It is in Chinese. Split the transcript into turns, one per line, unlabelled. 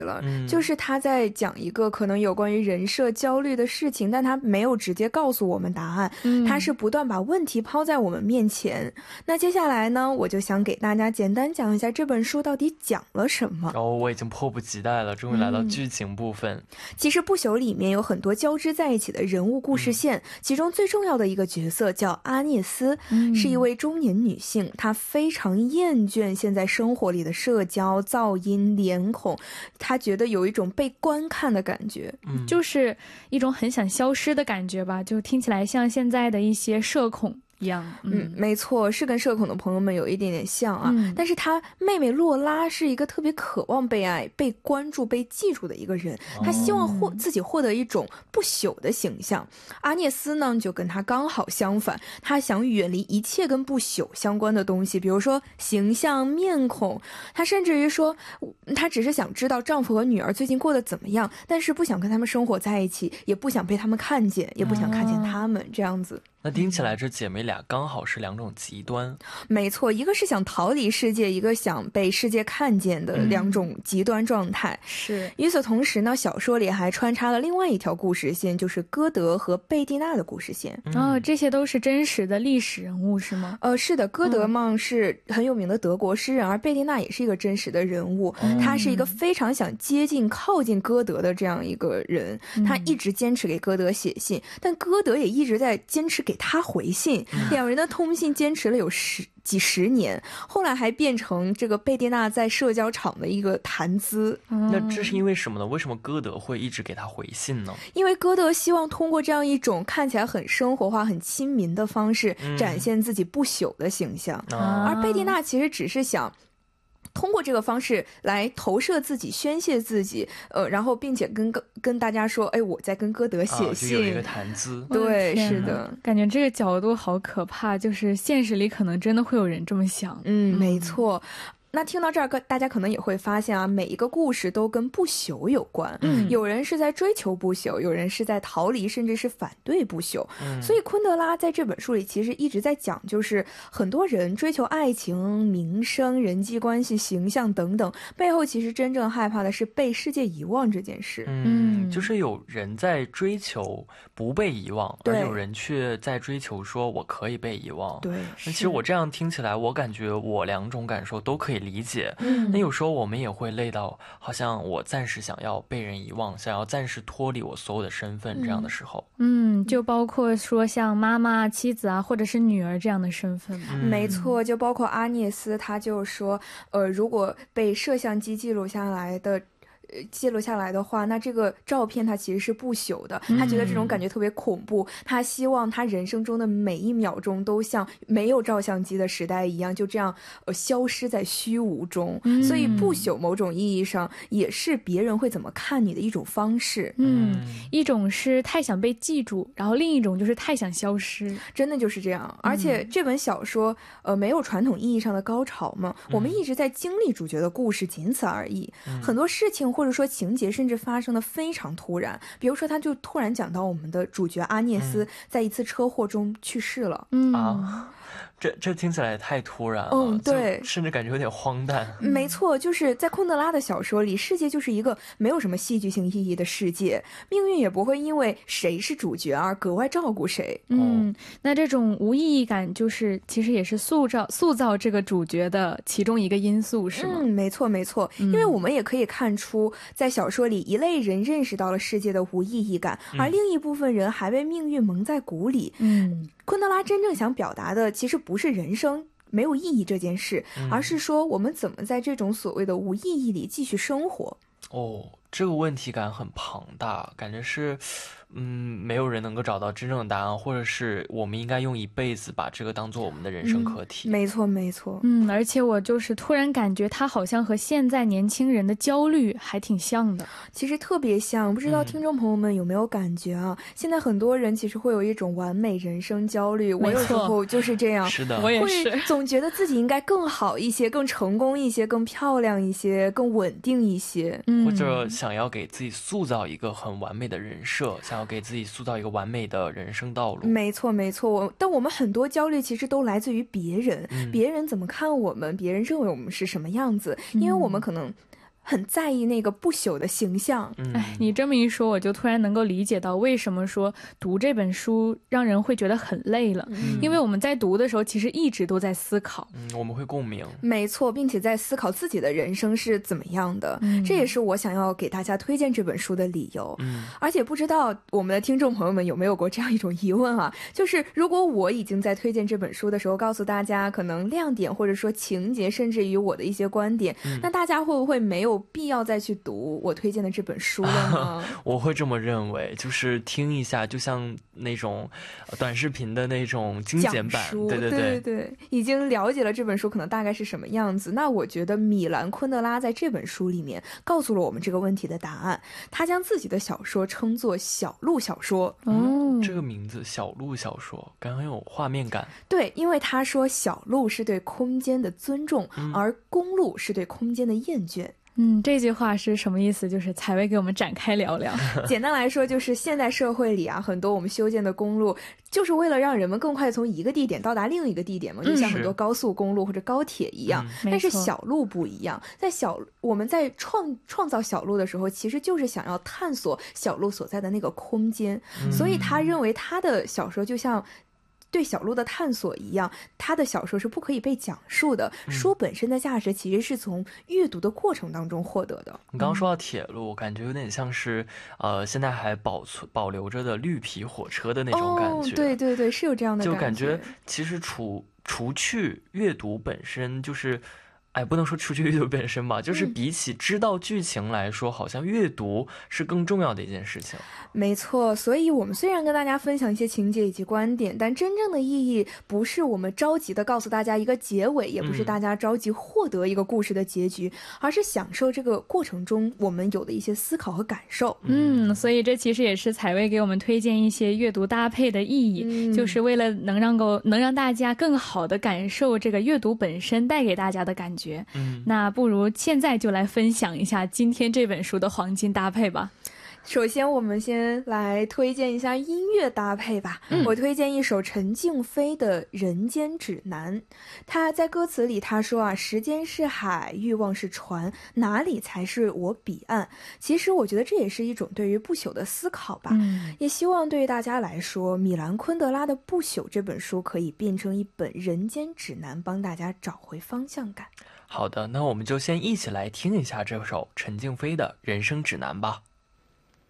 就是他在讲一个可能有关于人设焦虑的事情，但他没有直接告诉我们答案，他是不断把问题抛在我们面前。那接下来呢，我就想给大家简单讲一下这本书到底讲了什么。
我已经迫不及待了，终于来到剧情部分。
其实不朽里面有很多交织在一起的人物故事线，其中最重要的一个角色叫阿涅斯，是一位中年女性，她非常厌倦现在生活里的社交噪音脸孔，她觉得有一种被观看的感觉，
就是一种很想消失的感觉吧，就听起来像现在的一些社恐一样。
没错，是跟社恐的朋友们有一点点像啊。但是他妹妹洛拉是一个特别渴望被爱、被关注、被记住的一个人，他希望自己获得一种不朽的形象。阿涅斯呢，就跟他刚好相反，他想远离一切跟不朽相关的东西，比如说形象、面孔。他甚至于说，他只是想知道丈夫和女儿最近过得怎么样，但是不想跟他们生活在一起，也不想被他们看见，也不想看见他们，这样子。
那听起来这姐妹俩刚好是两种极端。
没错，一个是想逃离世界，一个想被世界看见的两种极端状态。
是。
与此同时呢，小说里还穿插了另外一条故事线，就是歌德和贝蒂娜的故事线。
这些都是真实的历史人物是吗？
是的，歌德嘛是很有名的德国诗人，而贝蒂娜也是一个真实的人物。他是一个非常想靠近歌德的这样一个人，他一直坚持给歌德写信，但歌德也一直在坚持给他回信，两人的通信坚持了有几十年，后来还变成这个贝蒂娜在社交场的一个谈资。
那这是因为什么呢？为什么歌德会一直给他回信呢？
因为歌德希望通过这样一种看起来很生活化、很亲民的方式，展现自己不朽的形象。而贝蒂娜其实只是想通过这个方式来投射自己、宣泄自己，然后并且跟大家说，我在跟歌德写信，
就有一个谈资。
对，是的，
感觉这个角度好可怕，就是现实里可能真的会有人这么想。
没错。那听到这儿，大家可能也会发现啊，每一个故事都跟不朽有关。有人是在追求不朽，有人是在逃离，甚至是反对不朽。所以昆德拉在这本书里其实一直在讲，就是很多人追求爱情、名声、人际关系、形象等等，背后其实真正害怕的是被世界遗忘这件事。
就是有人在追求不被遗忘，而有人却在追求说我可以被遗忘。
对，
那其实我这样听起来，我感觉我两种感受都可以理解。那有时候我们也会累到好像我暂时想要被人遗忘，想要暂时脱离我所有的身份，这样的时候
就包括说像妈妈、妻子啊，或者是女儿这样的身份。
没错，就包括阿涅斯，他就说如果被摄像机记录下来的话，那这个照片它其实是不朽的。他觉得这种感觉特别恐怖，他希望他人生中的每一秒钟都像没有照相机的时代一样，就这样消失在虚无中。所以不朽某种意义上也是别人会怎么看你的一种方式。
一种是太想被记住，然后另一种就是太想消失，
真的就是这样。而且这本小说没有传统意义上的高潮嘛，我们一直在经历主角的故事，仅此而已。很多事情或者说情节甚至发生的非常突然，比如说他就突然讲到我们的主角阿涅斯在一次车祸中去世了。
这听起来也太突然了。
对，
甚至感觉有点荒诞。
没错，就是在昆德拉的小说里，世界就是一个没有什么戏剧性意义的世界，命运也不会因为谁是主角而格外照顾谁。
那这种无意义感就是其实也是塑造这个主角的其中一个因素，是吗？
没错没错，因为我们也可以看出，在小说里一类人认识到了世界的无意义感，而另一部分人还被命运蒙在鼓里。昆德拉真正想表达的其实不是人生没有意义这件事，而是说我们怎么在这种所谓的无意义里继续生活。
这个问题感很庞大，感觉是没有人能够找到真正的答案，或者是我们应该用一辈子把这个当做我们的人生课题。
没错没错。
而且我就是突然感觉他好像和现在年轻人的焦虑还挺像的，
其实特别像。不知道听众朋友们有没有感觉啊？现在很多人其实会有一种完美人生焦虑，我有时候就是这样。
是的，
我也是，
会总觉得自己应该更好一些，更成功一些，更漂亮一些，更稳定一些，
或者想要给自己塑造一个很完美的人设，想要给自己塑造一个完美的人生道路。
没错没错，但我们很多焦虑其实都来自于别人，别人怎么看我们，别人认为我们是什么样子。因为我们可能很在意那个不朽的形象。
哎，你这么一说，我就突然能够理解到为什么说读这本书让人会觉得很累了。因为我们在读的时候，其实一直都在思考，
我们会共鸣。
没错，并且在思考自己的人生是怎么样的。这也是我想要给大家推荐这本书的理由。而且不知道我们的听众朋友们有没有过这样一种疑问啊，就是如果我已经在推荐这本书的时候告诉大家可能亮点或者说情节，甚至于我的一些观点，那大家会不会没有必要再去读我推荐的这本书了呢？
我会这么认为，就是听一下就像那种短视频的那种精简版，
对，已经了解了这本书可能大概是什么样子。那我觉得米兰昆德拉在这本书里面告诉了我们这个问题的答案。他将自己的小说称作小路小说。
这个名字小路小说感觉很有画面感。
对，因为他说小路是对空间的尊重，而公路是对空间的厌倦。
这句话是什么意思？就是采薇给我们展开聊聊。
简单来说，就是现代社会里啊，很多我们修建的公路，就是为了让人们更快从一个地点到达另一个地点嘛，就像很多高速公路或者高铁一样。但是小路不一样，我们在创造小路的时候，其实就是想要探索小路所在的那个空间。所以他认为他的小说就像对小路的探索一样，他的小说是不可以被讲述的。书本身的价值其实是从阅读的过程当中获得的。
你刚刚说到铁路，感觉有点像是现在还保留着的绿皮火车的那种感觉。
对，是有这样的感觉。
就感觉其实除去阅读本身，就是不能说除去阅读本身吧，就是比起知道剧情来说，好像阅读是更重要的一件事情。
没错，所以我们虽然跟大家分享一些情节以及观点，但真正的意义不是我们着急的告诉大家一个结尾，也不是大家着急获得一个故事的结局，而是享受这个过程中我们有的一些思考和感受。
所以这其实也是采薇给我们推荐一些阅读搭配的意义，就是为了能让大家更好的感受这个阅读本身带给大家的感觉。那不如现在就来分享一下今天这本书的黄金搭配吧。
首先我们先来推荐一下音乐搭配吧。我推荐一首陈静飞的《人间指南》。他在歌词里他说啊，时间是海，欲望是船，哪里才是我彼岸？其实我觉得这也是一种对于不朽的思考吧。也希望对于大家来说，米兰昆德拉的《不朽》这本书可以变成一本人间指南，帮大家找回方向感。
好的，那我们就先一起来听一下这首陈静飞的《人生指南》吧。